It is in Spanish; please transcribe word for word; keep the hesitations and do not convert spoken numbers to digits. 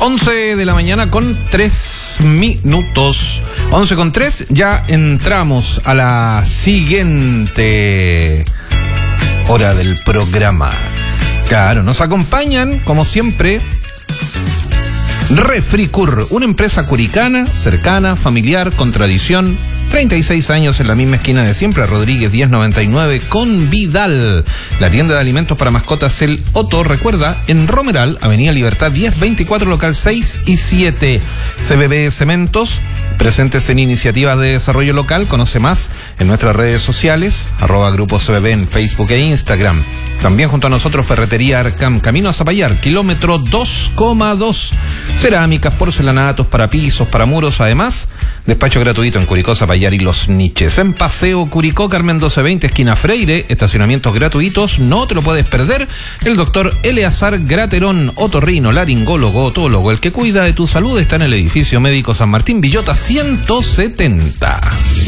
once de la mañana con tres minutos. once con tres, ya entramos a la siguiente hora del programa. Claro, nos acompañan, como siempre, Refricur, una empresa curicana, cercana, familiar, con tradición. treinta y seis años en la misma esquina de siempre, Rodríguez diez noventa y nueve con Vidal. La tienda de alimentos para mascotas El Otto, recuerda, en Romeral, Avenida Libertad diez veinticuatro, local seis y siete. C B B Cementos, presentes en iniciativas de desarrollo local. Conoce más en nuestras redes sociales, arroba Grupo C B B en Facebook e Instagram. También junto a nosotros, Ferretería Arcam, camino a Zapallar, kilómetro dos coma dos. Cerámicas, porcelanatos para pisos, para muros, además, despacho gratuito en Curicó, Zapallar y Los Niches. En Paseo Curicó, Carmen doce veinte, esquina Freire, estacionamientos gratuitos, no te lo puedes perder. El doctor Eleazar Graterón, otorrino, laringólogo, otólogo, el que cuida de tu salud, está en el edificio médico San Martín Villota ciento setenta.